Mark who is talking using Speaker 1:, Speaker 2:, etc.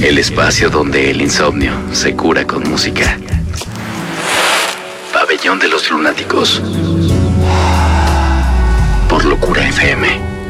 Speaker 1: El espacio donde el insomnio se cura con música. Pabellón de los Lunáticos. Por Locura FM.